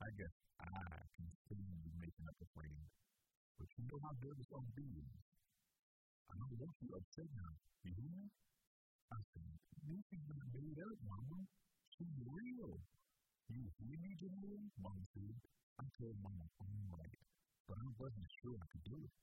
I guess I continue making up a friend. But you know how good this OB is. I don't want you upset now. You hear me? I said, this is not made up, Mama. She's real. You hear me, Jamila? Mama said. I told Mama, I'm right. But I wasn't sure I could do it.